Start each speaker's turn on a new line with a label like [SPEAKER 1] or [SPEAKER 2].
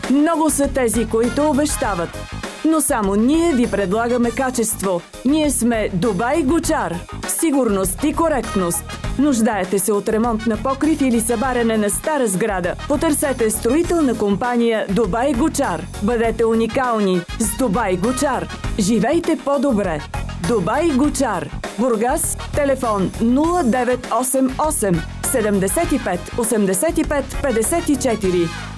[SPEAKER 1] Много са тези, които обещават. Но само ние ви предлагаме качество. Ние сме Дубай Гучар. Сигурност и коректност. Нуждаете се от ремонт на покрив или събаряне на стара сграда? Потърсете строителна компания Дубай Гучар. Бъдете уникални с Дубай Гучар. Живейте по-добре. Дубай Гучар. Бургас. Телефон 0988 75 85 54.